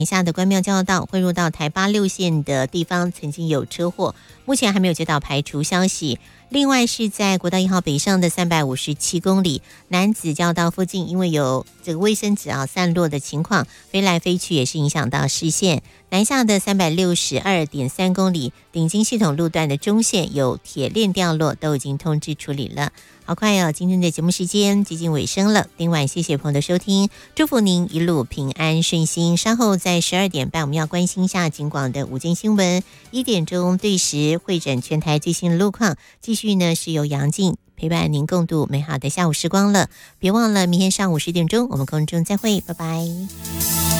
以下的关庙交流道汇入到台8、6线的地方曾经有车祸，目前还没有接到排除消息。另外是在国道1号北上的357公里南子交流道附近，因为有这个卫生纸散落的情况，飞来飞去也是影响到视线。南下的362.3公里顶金系统路段的中线有铁链掉落，都已经通知处理了。好快哦，今天的节目时间接近尾声了。今晚谢谢朋友的收听，祝福您一路平安顺心。稍后在12点半，我们要关心一下警广的午间新闻。1点钟对时会诊全台最新的路况，继续呢是由杨静陪伴您共度美好的下午时光了。别忘了明天上午10点钟，我们空中再会，拜拜。